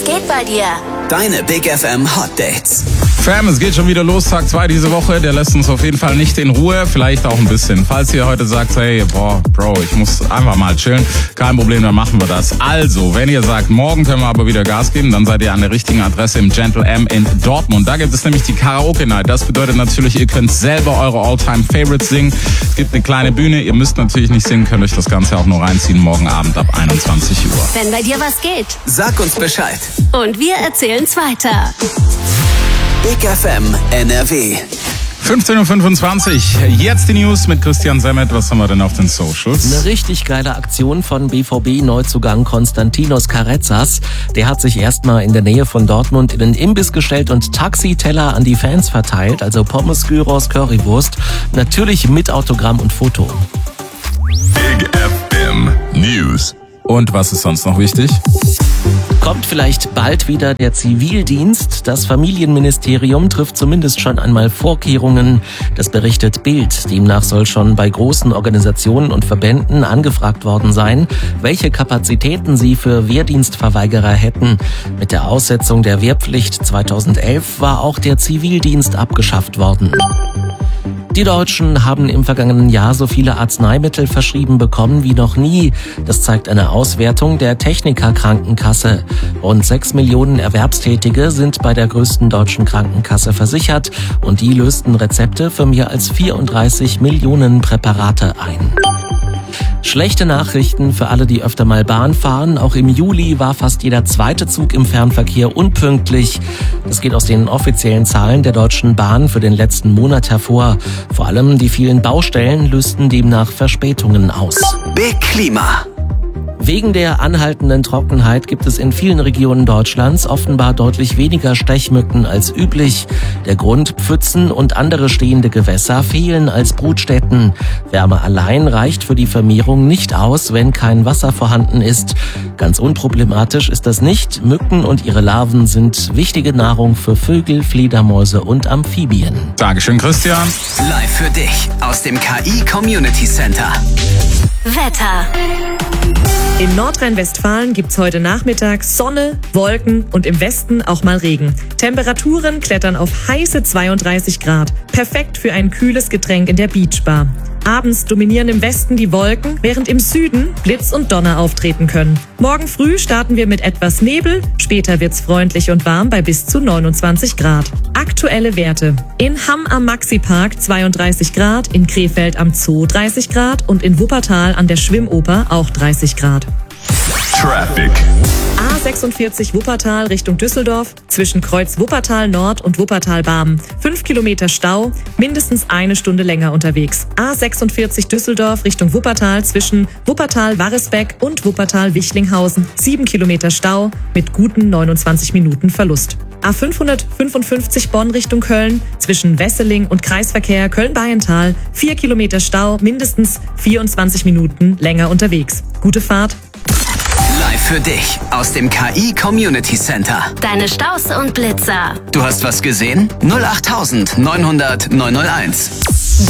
geht bei dir? Deine Big FM Hot Dates. Fam, es geht schon wieder los, Tag 2 diese Woche. Der lässt uns auf jeden Fall nicht in Ruhe, vielleicht auch ein bisschen. Falls ihr heute sagt, hey, Bro, ich muss einfach mal chillen, kein Problem, dann machen wir das. Also, wenn ihr sagt, morgen können wir aber wieder Gas geben, dann seid ihr an der richtigen Adresse im Gentle M in Dortmund. Da gibt es nämlich die Karaoke Night. Das bedeutet natürlich, ihr könnt selber eure All-Time-Favorites singen. Es gibt eine kleine Bühne, ihr müsst natürlich nicht singen, könnt euch das Ganze auch nur reinziehen, morgen Abend ab 21 Uhr. Wenn bei dir was geht. Sag uns Bescheid. Und wir erzählen's weiter. Big FM NRW. 15.25 Uhr, jetzt die News mit Christian Semmet. Was haben wir denn auf den Socials? Eine richtig geile Aktion von BVB-Neuzugang Konstantinos Carezas. Der hat sich erstmal in der Nähe von Dortmund in den Imbiss gestellt und Taxiteller an die Fans verteilt. Also Pommes, Gyros, Currywurst. Natürlich mit Autogramm und Foto. Big FM News. Und was ist sonst noch wichtig? Kommt vielleicht bald wieder der Zivildienst. Das Familienministerium trifft zumindest schon einmal Vorkehrungen. Das berichtet Bild. Demnach soll schon bei großen Organisationen und Verbänden angefragt worden sein, welche Kapazitäten sie für Wehrdienstverweigerer hätten. Mit der Aussetzung der Wehrpflicht 2011 war auch der Zivildienst abgeschafft worden. Die Deutschen haben im vergangenen Jahr so viele Arzneimittel verschrieben bekommen wie noch nie. Das zeigt eine Auswertung der Techniker-Krankenkasse. Rund 6 Millionen Erwerbstätige sind bei der größten deutschen Krankenkasse versichert und die lösten Rezepte für mehr als 34 Millionen Präparate ein. Schlechte Nachrichten für alle, die öfter mal Bahn fahren. Auch im Juli war fast jeder zweite Zug im Fernverkehr unpünktlich. Das geht aus den offiziellen Zahlen der Deutschen Bahn für den letzten Monat hervor. Vor allem die vielen Baustellen lösten demnach Verspätungen aus. Big Klima. Wegen der anhaltenden Trockenheit gibt es in vielen Regionen Deutschlands offenbar deutlich weniger Stechmücken als üblich. Der Grund: Pfützen und andere stehende Gewässer fehlen als Brutstätten. Wärme allein reicht für die Vermehrung nicht aus, wenn kein Wasser vorhanden ist. Ganz unproblematisch ist das nicht. Mücken und ihre Larven sind wichtige Nahrung für Vögel, Fledermäuse und Amphibien. Dankeschön, Christian. Live für dich aus dem KI Community Center. Wetter. In Nordrhein-Westfalen gibt's heute Nachmittag Sonne, Wolken und im Westen auch mal Regen. Temperaturen klettern auf heiße 32 Grad. Perfekt für ein kühles Getränk in der Beachbar. Abends dominieren im Westen die Wolken, während im Süden Blitz und Donner auftreten können. Morgen früh starten wir mit etwas Nebel, später wird's freundlich und warm bei bis zu 29 Grad. Aktuelle Werte: in Hamm am Maxi-Park 32 Grad, in Krefeld am Zoo 30 Grad und in Wuppertal an der Schwimmoper auch 30 Grad. Traffic. A46 Wuppertal Richtung Düsseldorf, zwischen Kreuz Wuppertal Nord und Wuppertal-Barmen. 5 Kilometer Stau, mindestens eine Stunde länger unterwegs. A46 Düsseldorf Richtung Wuppertal, zwischen Wuppertal-Warresbeck und Wuppertal-Wichlinghausen. 7 Kilometer Stau mit guten 29 Minuten Verlust. A555 Bonn Richtung Köln, zwischen Wesseling und Kreisverkehr Köln-Bayental. 4 Kilometer Stau, mindestens 24 Minuten länger unterwegs. Gute Fahrt. Live für dich aus dem KI Community Center. Deine Staus und Blitzer. Du hast was gesehen? 08900 901.